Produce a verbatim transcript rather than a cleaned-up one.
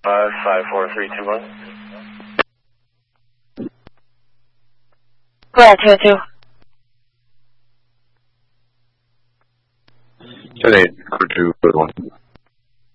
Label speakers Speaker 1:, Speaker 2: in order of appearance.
Speaker 1: five, five, four, three, two, one.
Speaker 2: Go ahead, two oh two.
Speaker 3: ten eight, crew two, good one.